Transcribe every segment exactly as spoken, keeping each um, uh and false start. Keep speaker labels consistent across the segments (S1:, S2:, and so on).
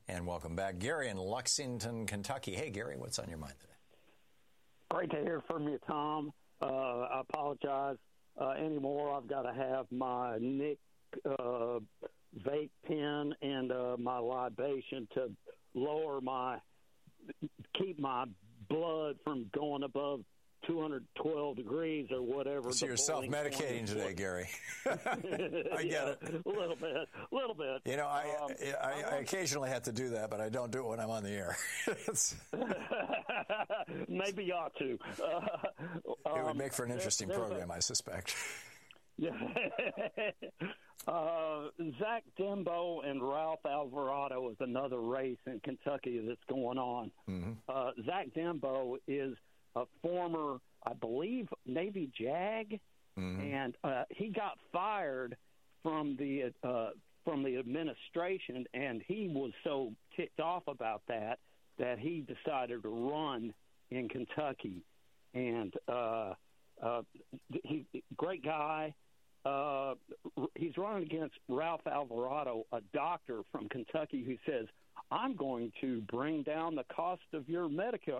S1: And welcome back. Gary in Lexington, Kentucky. Hey, Gary, what's on your mind today?
S2: Great to hear from you, Tom. Uh, I apologize uh, anymore. I've got to have my Nick uh, vape pen and uh, my libation to lower my, keep my blood from going above two hundred twelve degrees or whatever.
S1: So you're self-medicating today, Gary. I get
S2: yeah,
S1: it.
S2: A little bit, a little bit.
S1: You know, I,
S2: um,
S1: I, I occasionally have to do that, but I don't do it when I'm on the air.
S2: Maybe you ought to. Uh,
S1: it would
S2: um,
S1: make for an interesting
S2: there,
S1: program, a, I suspect.
S2: Yeah. uh, Zach Dembo and Ralph Alvarado is another race in Kentucky that's going on.
S1: Mm-hmm.
S2: Uh, Zach Dembo is a former, I believe, Navy JAG,
S1: mm-hmm.
S2: and uh, he got fired from the uh, from the administration, and he was so ticked off about that that he decided to run in Kentucky. And uh, uh, he, great guy. Uh, he's running against Ralph Alvarado, a doctor from Kentucky, who says, "I'm going to bring down the cost of your Medicare."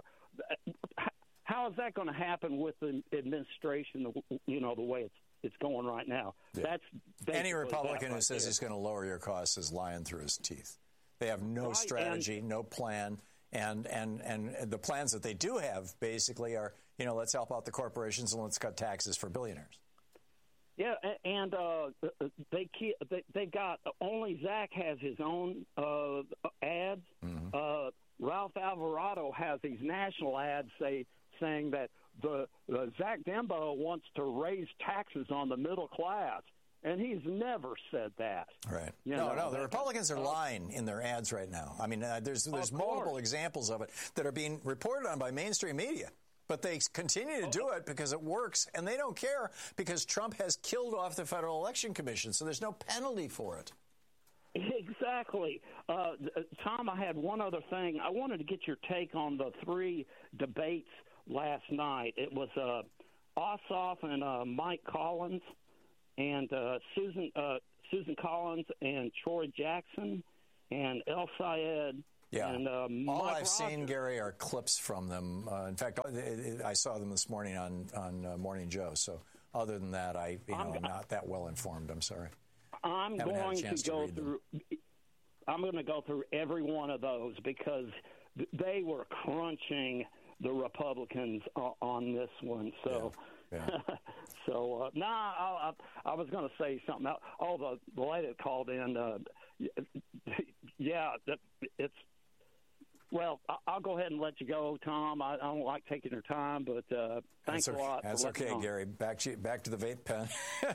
S2: How is that going to happen with the administration, you know, the way it's it's going right now?
S1: Yeah.
S2: That's
S1: any Republican
S2: right
S1: who says
S2: there.
S1: he's going to lower your costs is lying through his teeth. They have no
S2: right,
S1: strategy,
S2: and,
S1: no plan, and, and and the plans that they do have basically are, you know, let's help out the corporations and let's cut taxes for billionaires.
S2: Yeah, and uh, they keep, they they got only Zach has his own uh, ads.
S1: Mm-hmm.
S2: Uh, Ralph Alvarado has these national ads say. saying that the, the Zach Dembo wants to raise taxes on the middle class, and he's never said that.
S1: Right.
S2: You
S1: no,
S2: know,
S1: no, the
S2: that,
S1: Republicans are
S2: uh,
S1: lying in their ads right now. I mean, uh, there's there's
S2: Of
S1: multiple
S2: course.
S1: examples of it that are being reported on by mainstream media. But they continue to do it because it works, and they don't care because Trump has killed off the Federal Election Commission, so there's no penalty for it.
S2: Exactly. Uh, Tom, I had one other thing. I wanted to get your take on the three debates last night. It was uh, Ossoff and uh, Mike Collins, and uh, Susan uh, Susan Collins and Troy Jackson, and El Sayed.
S1: Yeah.
S2: And, uh,
S1: all
S2: Mike
S1: I've seen,
S2: Rogers.
S1: Gary, are clips from them. Uh, in fact, I saw them this morning on on uh, Morning Joe. So other than that, I you know I'm, I'm not that well informed. I'm sorry.
S2: I'm
S1: Haven't
S2: going
S1: to,
S2: to go
S1: to
S2: through. I'm going to go through every one of those because they were crunching the Republicans on this one. So,
S1: yeah, yeah.
S2: so uh, nah, I, I, I was going to say something else. Oh, the, the lady that called in, uh, yeah, it's. Well, I'll go ahead and let you go, Tom. I, I don't like taking your time, but uh, thanks
S1: okay.
S2: a lot.
S1: That's okay, Gary. Back to back to the vape pen.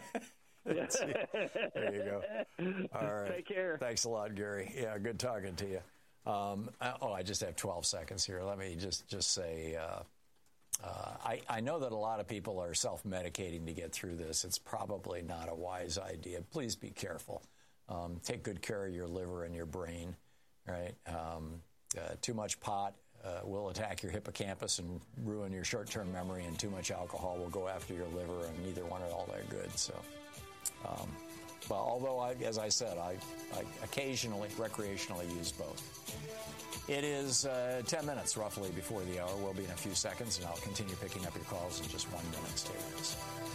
S1: There you go. All right.
S2: Take care.
S1: Thanks a lot, Gary. Yeah, good talking to you. Um, I, oh, I just have twelve seconds here. Let me just just say, uh, uh, I, I know that a lot of people are self-medicating to get through this. It's probably not a wise idea. Please be careful. Um, take good care of your liver and your brain. Right? Um, uh, too much pot uh, will attack your hippocampus and ruin your short-term memory, and too much alcohol will go after your liver, and neither one are all that good. So. Um, well, although, I, as I said, I, I occasionally, recreationally use both. It is uh, ten minutes, roughly, before the hour. We'll be in a few seconds, and I'll continue picking up your calls in just one minute. Stay with us.